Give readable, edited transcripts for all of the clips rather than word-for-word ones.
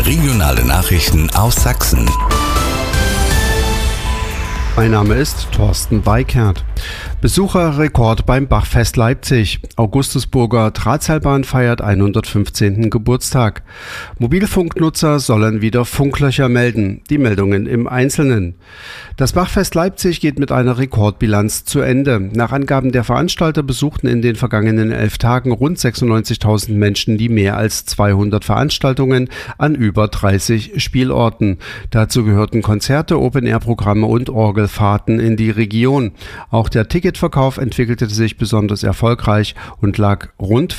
Regionale Nachrichten aus Sachsen. Mein Name ist Thorsten Weikert. Besucherrekord beim Bachfest Leipzig. Augustusburger Drahtseilbahn feiert 115. Geburtstag. Mobilfunknutzer sollen wieder Funklöcher melden. Die Meldungen im Einzelnen. Das Bachfest Leipzig geht mit einer Rekordbilanz zu Ende. Nach Angaben der Veranstalter besuchten in den vergangenen 11 Tagen rund 96.000 Menschen die mehr als 200 Veranstaltungen an über 30 Spielorten. Dazu gehörten Konzerte, Open-Air-Programme und Orgelfahrten in die Region. Auch der Ticketverkauf entwickelte sich besonders erfolgreich und lag rund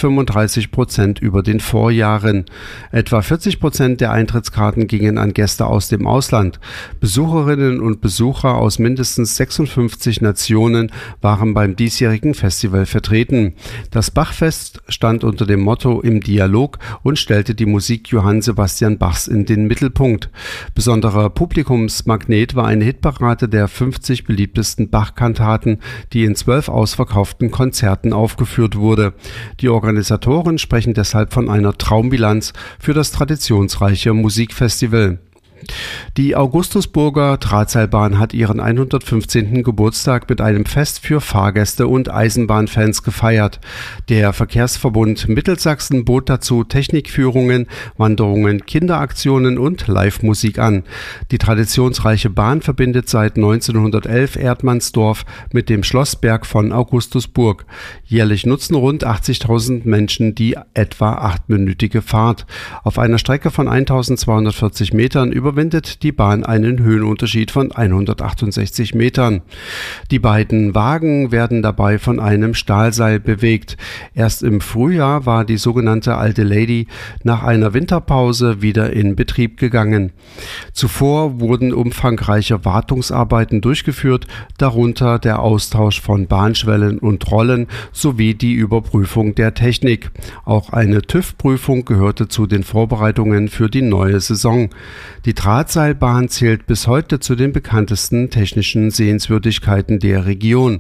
35% über den Vorjahren. Etwa 40% der Eintrittskarten gingen an Gäste aus dem Ausland. Besucherinnen und Besucher aus mindestens 56 Nationen waren beim diesjährigen Festival vertreten. Das Bachfest stand unter dem Motto „Im Dialog" und stellte die Musik Johann Sebastian Bachs in den Mittelpunkt. Besonderer Publikumsmagnet war eine Hitparade der 50 beliebtesten Bach-Kantaten, die in 12 ausverkauften Konzerten aufgeführt wurde. Die Organisatoren sprechen deshalb von einer Traumbilanz für das traditionsreiche Musikfestival. Die Augustusburger Drahtseilbahn hat ihren 115. Geburtstag mit einem Fest für Fahrgäste und Eisenbahnfans gefeiert. Der Verkehrsverbund Mittelsachsen bot dazu Technikführungen, Wanderungen, Kinderaktionen und Live-Musik an. Die traditionsreiche Bahn verbindet seit 1911 Erdmannsdorf mit dem Schlossberg von Augustusburg. Jährlich nutzen rund 80.000 Menschen die etwa 8-minütige Fahrt. Auf einer Strecke von 1.240 Metern überwindet die Bahn einen Höhenunterschied von 168 Metern. Die beiden Wagen werden dabei von einem Stahlseil bewegt. Erst im Frühjahr war die sogenannte Alte Lady nach einer Winterpause wieder in Betrieb gegangen. Zuvor wurden umfangreiche Wartungsarbeiten durchgeführt, darunter der Austausch von Bahnschwellen und Rollen sowie die Überprüfung der Technik. Auch eine TÜV-Prüfung gehörte zu den Vorbereitungen für die neue Saison. Die Drahtseilbahn zählt bis heute zu den bekanntesten technischen Sehenswürdigkeiten der Region.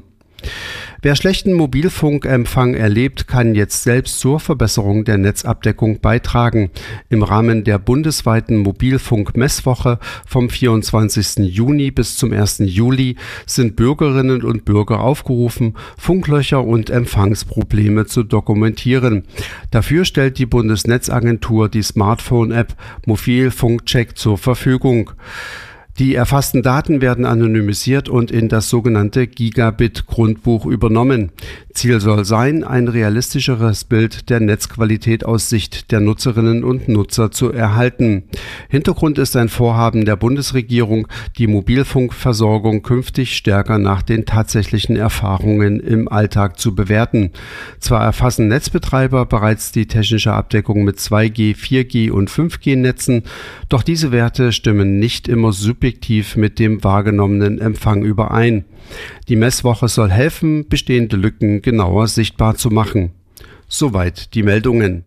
Wer schlechten Mobilfunkempfang erlebt, kann jetzt selbst zur Verbesserung der Netzabdeckung beitragen. Im Rahmen der bundesweiten Mobilfunk-Messwoche vom 24. Juni bis zum 1. Juli sind Bürgerinnen und Bürger aufgerufen, Funklöcher und Empfangsprobleme zu dokumentieren. Dafür stellt die Bundesnetzagentur die Smartphone-App Mobilfunkcheck zur Verfügung. Die erfassten Daten werden anonymisiert und in das sogenannte Gigabit-Grundbuch übernommen. Ziel soll sein, ein realistischeres Bild der Netzqualität aus Sicht der Nutzerinnen und Nutzer zu erhalten. Hintergrund ist ein Vorhaben der Bundesregierung, die Mobilfunkversorgung künftig stärker nach den tatsächlichen Erfahrungen im Alltag zu bewerten. Zwar erfassen Netzbetreiber bereits die technische Abdeckung mit 2G, 4G und 5G-Netzen, doch diese Werte stimmen nicht immer subjektiv mit dem wahrgenommenen Empfang überein. Die Messwoche soll helfen, bestehende Lücken genauer sichtbar zu machen. Soweit die Meldungen.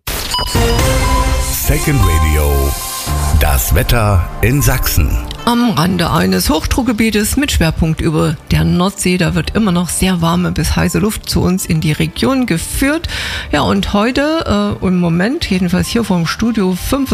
Second Radio. Das Wetter in Sachsen. Am Rande eines Hochdruckgebietes mit Schwerpunkt über der Nordsee. Da wird immer noch sehr warme bis heiße Luft zu uns in die Region geführt. Ja, und heute im Moment, jedenfalls hier vom Studio,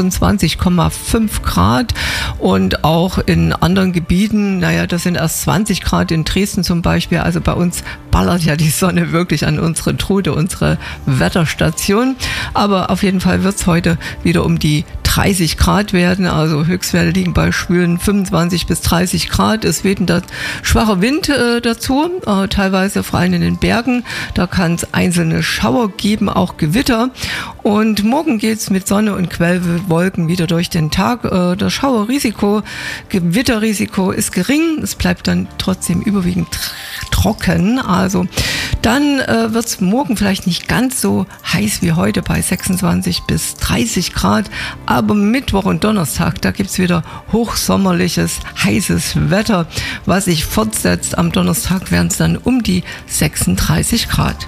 25,5 Grad. Und auch in anderen Gebieten, das sind erst 20 Grad in Dresden zum Beispiel. Also bei uns ballert ja die Sonne wirklich an unsere Trude, unsere Wetterstation. Aber auf jeden Fall wird es heute wieder um die 30 Grad werden, also Höchstwerte liegen bei schwülen 25 bis 30 Grad. Es weht ein schwacher Wind dazu, teilweise vor allem in den Bergen. Da kann es einzelne Schauer geben, auch Gewitter. Und morgen geht es mit Sonne und Quellwolken wieder durch den Tag. Das Schauerrisiko, Gewitterrisiko ist gering. Es bleibt dann trotzdem überwiegend trocken. Also dann wird es morgen vielleicht nicht ganz so heiß wie heute bei 26 bis 30 Grad. Aber Mittwoch und Donnerstag, da gibt es wieder hochsommerliches, heißes Wetter, was sich fortsetzt. Am Donnerstag werden es dann um die 36 Grad.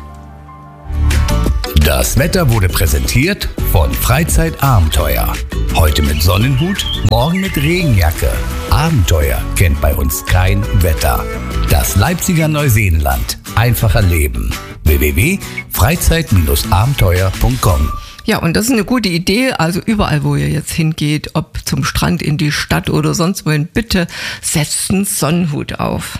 Das Wetter wurde präsentiert von Freizeitabenteuer. Heute mit Sonnenhut, morgen mit Regenjacke. Abenteuer kennt bei uns kein Wetter. Das Leipziger Neuseenland. Einfacher Leben. www.freizeit-abenteuer.com. Ja, und das ist eine gute Idee. Also überall, wo ihr jetzt hingeht, ob zum Strand, in die Stadt oder sonst wohin, bitte setzt einen Sonnenhut auf.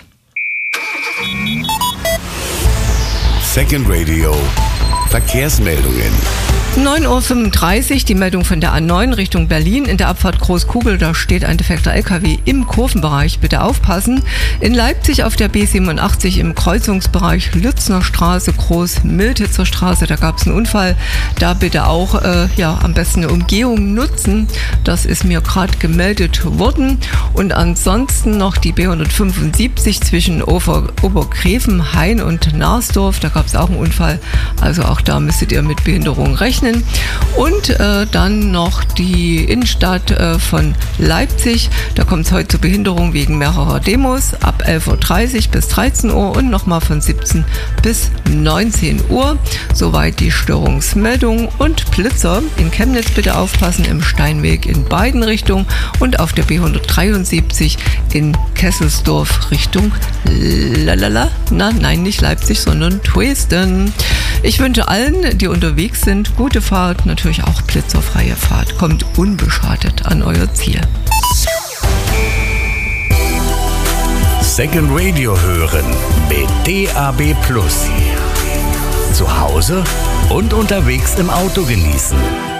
Second Radio. Verkehrsmeldungen. 9.35 Uhr, die Meldung von der A9 Richtung Berlin. In der Abfahrt Großkugel, da steht ein defekter LKW im Kurvenbereich. Bitte aufpassen. In Leipzig auf der B87 im Kreuzungsbereich Lützner Straße, Groß-Miltitzer Straße, da gab es einen Unfall. Da bitte auch am besten eine Umgehung nutzen. Das ist mir gerade gemeldet worden. Und ansonsten noch die B175 zwischen Obergräfen, Hain und Narsdorf. Da gab es auch einen Unfall. Also auch da müsstet ihr mit Behinderung rechnen. Und dann noch die Innenstadt von Leipzig. Da kommt es heute zur Behinderung wegen mehrerer Demos ab 11.30 Uhr bis 13 Uhr und nochmal von 17 bis 19 Uhr. Soweit die Störungsmeldung. Und Blitzer in Chemnitz bitte aufpassen, im Steinweg in beiden Richtungen und auf der B173 in Kesselsdorf Richtung nein, nicht Leipzig, sondern Dresden. Ich wünsche allen, die unterwegs sind, gute Fahrt, natürlich auch blitzerfreie Fahrt. Kommt unbeschadet an euer Ziel. Second Radio hören mit DAB+. Zu Hause und unterwegs im Auto genießen.